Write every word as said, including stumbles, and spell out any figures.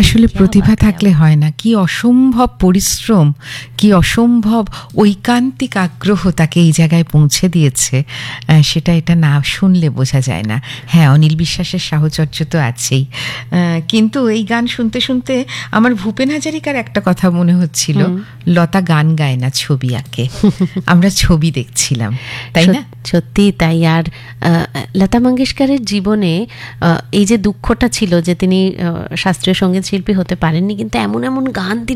আসলে প্রতিভা থাকলে হয় না, কি অসম্ভব পরিশ্রম, কি অসম্ভব ঐকান্তিক আগ্রহ তাকে এই জায়গায় পৌঁছে দিয়েছে, সেটা এটা না শুনলে বোঝা যায় না। হ্যাঁ, অনিল বিশ্বাসের সাহচর্য তো আছেই, কিন্তু এই গান শুনতে শুনতে আমার ভূপেন হাজারিকার একটা কথা মনে হচ্ছিল, লতা গান গায় না, ছবি আঁকে। আমরা ছবি দেখছিলাম, তাই না? সত্যি তাই। আর লতা মঙ্গেশকরের জীবনে এই যে দুঃখটা ছিল যে তিনি শাস্ত্রীয় সঙ্গীত শিল্পী হতে পারেননি, কিন্তু এমন এমন গান